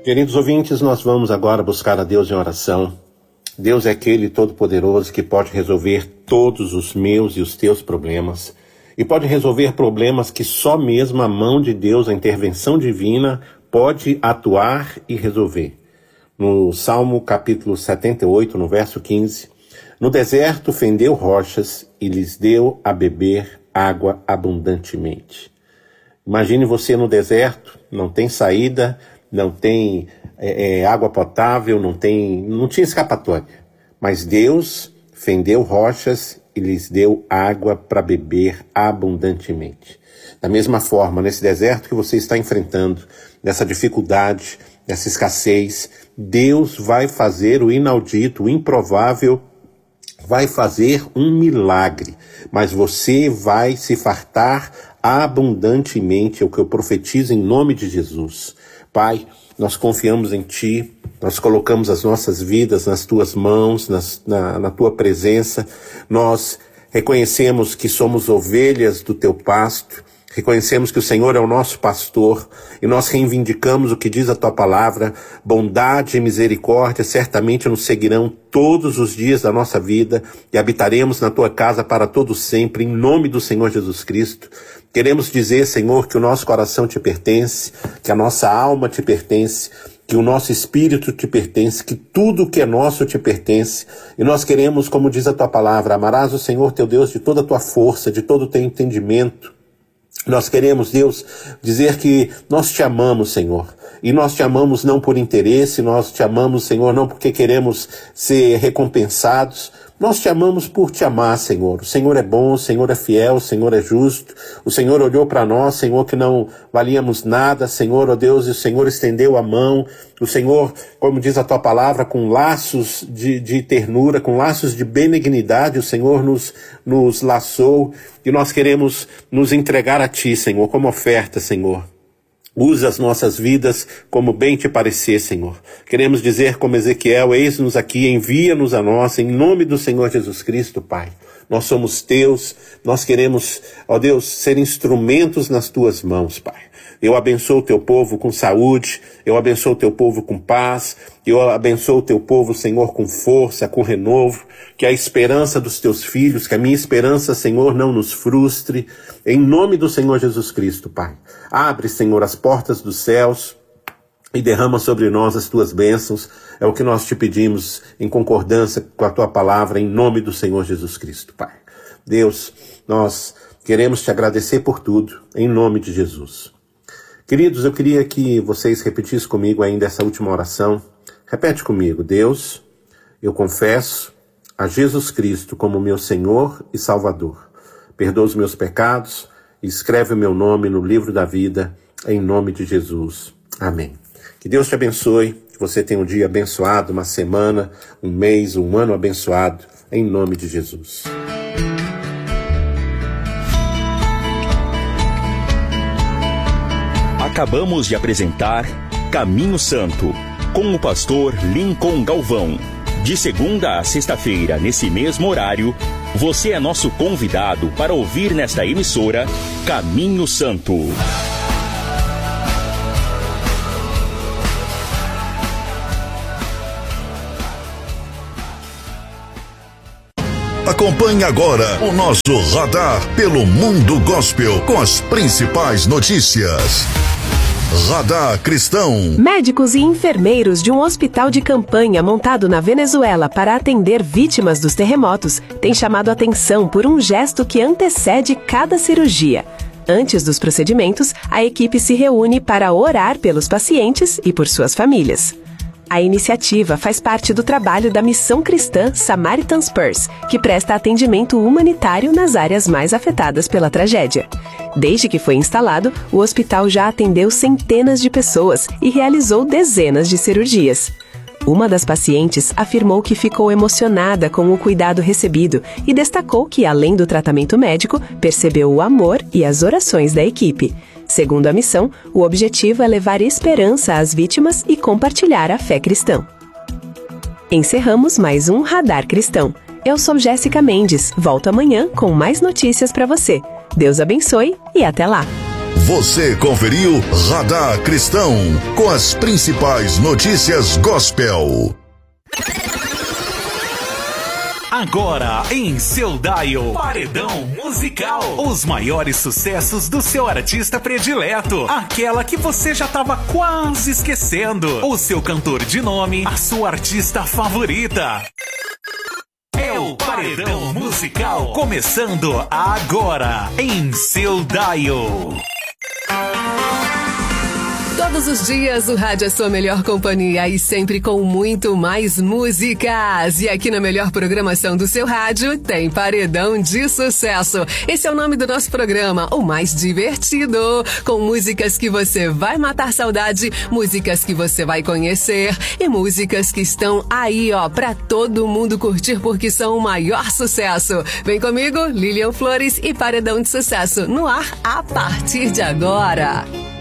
Queridos ouvintes, nós vamos agora buscar a Deus em oração. Deus é aquele todo-poderoso que pode resolver todos os meus e os teus problemas. E pode resolver problemas que só mesmo a mão de Deus, a intervenção divina, pode atuar e resolver. No Salmo capítulo 78, no verso 15, no deserto fendeu rochas e lhes deu a beber água abundantemente. Imagine você no deserto, não tem saída, não tem água potável, não tinha escapatória. Mas Deus fendeu rochas e lhes deu água para beber abundantemente. Da mesma forma, nesse deserto que você está enfrentando, nessa dificuldade, nessa escassez, Deus vai fazer o inaudito, o improvável, vai fazer um milagre. Mas você vai se fartar abundantemente, é o que eu profetizo em nome de Jesus. Pai, nós confiamos em Ti, nós colocamos as nossas vidas nas Tuas mãos, na Tua presença. Nós reconhecemos que somos ovelhas do Teu pasto, reconhecemos que o Senhor é o nosso pastor e nós reivindicamos o que diz a Tua palavra. Bondade e misericórdia certamente nos seguirão todos os dias da nossa vida e habitaremos na Tua casa para todo sempre, em nome do Senhor Jesus Cristo. Queremos dizer, Senhor, que o nosso coração te pertence, que a nossa alma te pertence, que o nosso espírito te pertence, que tudo que é nosso te pertence. E nós queremos, como diz a Tua palavra, amarás o Senhor teu Deus de toda a tua força, de todo o teu entendimento. Nós queremos, Deus, dizer que nós te amamos, Senhor. E nós te amamos não por interesse, nós te amamos, Senhor, não porque queremos ser recompensados. Nós te amamos por te amar, Senhor. O Senhor é bom, o Senhor é fiel, o Senhor é justo. O Senhor olhou para nós, Senhor, que não valíamos nada, Senhor, ó Deus, e o Senhor estendeu a mão. O Senhor, como diz a Tua palavra, com laços de ternura, com laços de benignidade, o Senhor nos laçou. E nós queremos nos entregar a Ti, Senhor, como oferta, Senhor. Usa as nossas vidas como bem te parecer, Senhor. Queremos dizer como Ezequiel, eis-nos aqui, envia-nos a nós, em nome do Senhor Jesus Cristo, Pai. Nós somos Teus, nós queremos, ó Deus, ser instrumentos nas Tuas mãos, Pai. Eu abençoo o Teu povo com saúde, eu abençoo o Teu povo com paz, eu abençoo o Teu povo, Senhor, com força, com renovo, que a esperança dos Teus filhos, que a minha esperança, Senhor, não nos frustre, em nome do Senhor Jesus Cristo, Pai. Abre, Senhor, as portas dos céus e derrama sobre nós as Tuas bênçãos, é o que nós te pedimos em concordância com a Tua palavra, em nome do Senhor Jesus Cristo, Pai. Deus, nós queremos te agradecer por tudo, em nome de Jesus. Queridos, eu queria que vocês repetissem comigo ainda essa última oração. Repete comigo. Deus, eu confesso a Jesus Cristo como meu Senhor e Salvador. Perdoa os meus pecados e escreve o meu nome no livro da vida, em nome de Jesus. Amém. Que Deus te abençoe, que você tenha um dia abençoado, uma semana, um mês, um ano abençoado, em nome de Jesus. Acabamos de apresentar Caminho Santo, com o pastor Lincoln Galvão. De segunda a sexta-feira, nesse mesmo horário, você é nosso convidado para ouvir nesta emissora Caminho Santo. Acompanhe agora o nosso radar pelo Mundo Gospel com as principais notícias. Radar Cristão. Médicos e enfermeiros de um hospital de campanha montado na Venezuela para atender vítimas dos terremotos têm chamado a atenção por um gesto que antecede cada cirurgia. Antes dos procedimentos, a equipe se reúne para orar pelos pacientes e por suas famílias. A iniciativa faz parte do trabalho da missão cristã Samaritan's Purse, que presta atendimento humanitário nas áreas mais afetadas pela tragédia. Desde que foi instalado, o hospital já atendeu centenas de pessoas e realizou dezenas de cirurgias. Uma das pacientes afirmou que ficou emocionada com o cuidado recebido e destacou que, além do tratamento médico, percebeu o amor e as orações da equipe. Segundo a missão, o objetivo é levar esperança às vítimas e compartilhar a fé cristã. Encerramos mais um Radar Cristão. Eu sou Jéssica Mendes. Volto amanhã com mais notícias para você. Deus abençoe e até lá! Você conferiu Radar Cristão com as principais notícias gospel. Agora em seu dial, Paredão Musical. Os maiores sucessos do seu artista predileto. Aquela que você já estava quase esquecendo. O seu cantor de nome, a sua artista favorita. É o Paredão Musical, começando agora em seu dial. Todos os dias o rádio é sua melhor companhia e sempre com muito mais músicas. E aqui na melhor programação do seu rádio tem Paredão de Sucesso. Esse é o nome do nosso programa, o mais divertido. Com músicas que você vai matar saudade, músicas que você vai conhecer e músicas que estão aí, ó, pra todo mundo curtir porque são o maior sucesso. Vem comigo, Lilian Flores e Paredão de Sucesso no ar a partir de agora.